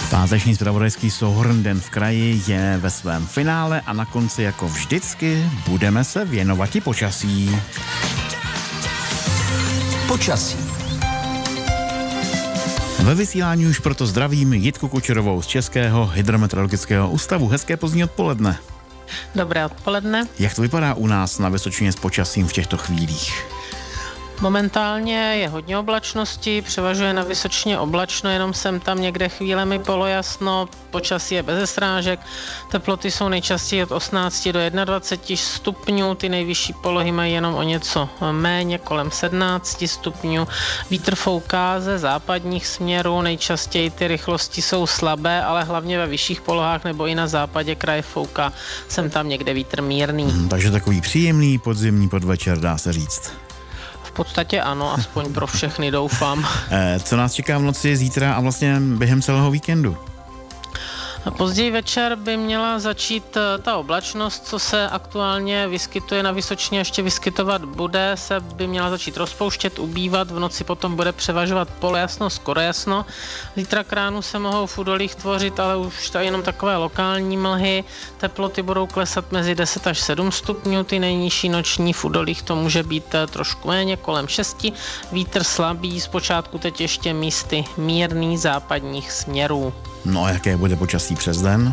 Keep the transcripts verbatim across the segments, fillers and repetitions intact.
Páteční zpravodajský souhrn Den v kraji je ve svém finále a na konci jako vždycky budeme se věnovat i počasí. Počasí. Ve vysílání už proto zdravím Jitku Kučerovou z Českého hydrometeorologického ústavu. Hezké pozdní odpoledne. Dobré odpoledne. Jak to vypadá u nás na Vysočině s počasím v těchto chvílích? Momentálně je hodně oblačnosti, převažuje na Vysočině oblačno, jenom sem tam někde chvílemi polojasno, počasí je bez srážek, teploty jsou nejčastěji od osmnácti do dvaceti jednoho stupňů, ty nejvyšší polohy mají jenom o něco méně, kolem sedmnácti stupňů, vítr fouká ze západních směrů, nejčastěji ty rychlosti jsou slabé, ale hlavně ve vyšších polohách nebo i na západě kraje fouká sem tam někde vítr mírný. Hmm, takže takový příjemný podzimní podvečer, dá se říct. V podstatě ano, aspoň pro všechny doufám. Co nás čeká v noci, zítra a vlastně během celého víkendu? Později večer by měla začít ta oblačnost, co se aktuálně vyskytuje na Vysočině, ještě vyskytovat bude, se by měla začít rozpouštět, ubývat, v noci potom bude převažovat polojasno, skoro jasno. Zítra k ránu se mohou v údolích tvořit, ale už to jenom takové lokální mlhy, teploty budou klesat mezi deset až sedm stupňů, ty nejnižší noční v údolích to může být trošku méně, kolem šesti, vítr slabý, zpočátku teď ještě místy mírný západních směrů. No a jaké bude počasí přes den?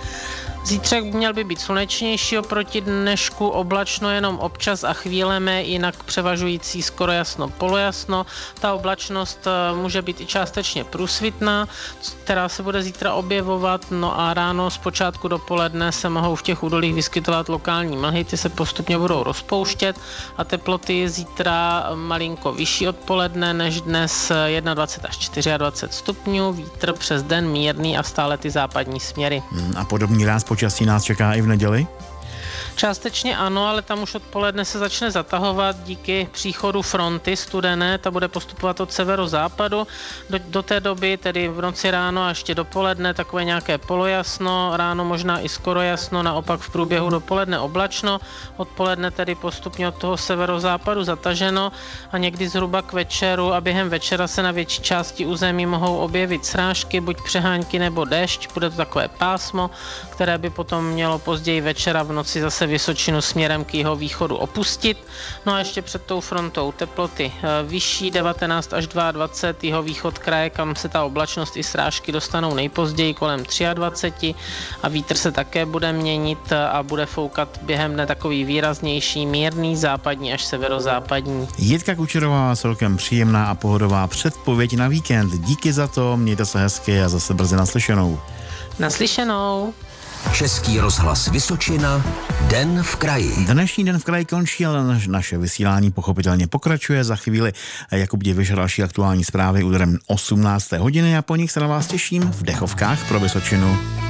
Zítřek měl by být slunečnější oproti dnešku, oblačno jenom občas a chvílemi, jinak převažující skoro jasno, polojasno. Ta oblačnost může být i částečně průsvitná, která se bude zítra objevovat, no a ráno zpočátku dopoledne se mohou v těch údolích vyskytovat lokální mlhy, ty se postupně budou rozpouštět a teploty zítra malinko vyšší odpoledne než dnes dvacet jedna až dvacet čtyři stupňů, vítr přes den mírný a stále ty západní směry. Hmm, a podobný ráz počasí nás čeká i v neděli? Částečně ano, ale tam už odpoledne se začne zatahovat díky příchodu fronty studené, ta bude postupovat od severozápadu. Do, do té doby, tedy v noci ráno a ještě dopoledne, takové nějaké polojasno, ráno možná i skoro jasno, naopak v průběhu dopoledne oblačno, odpoledne tedy postupně od toho severozápadu zataženo a někdy zhruba k večeru a během večera se na větší části území mohou objevit srážky, buď přehánky nebo déšť, bude to takové pásmo, které by potom mělo později večera v noci zase Vysočinu směrem k jeho východu opustit. No a ještě před tou frontou teploty vyšší devatenáct až dvacet dva, jeho východ kraje, kam se ta oblačnost i srážky dostanou nejpozději kolem dvacet tři a vítr se také bude měnit a bude foukat během dne takový výraznější, mírný západní až severozápadní. Jitka Kučerová, celkem příjemná a pohodová předpověď na víkend. Díky za to, mějte se hezky a zase brzy naslyšenou. Naslyšenou. Český rozhlas Vysočina, Den v kraji. Dnešní Den v kraji končí, ale naše vysílání pochopitelně pokračuje. Za chvíli Jakub Diviš další aktuální zprávy úderem osmnácté hodiny a po nich se na vás těším v dechovkách pro Vysočinu.